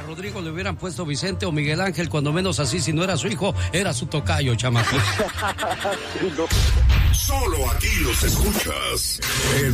Rodrigo le hubieran puesto Vicente o Miguel Ángel, cuando menos así, si no era su hijo, era su tocayo, chamaco. Solo aquí los escuchas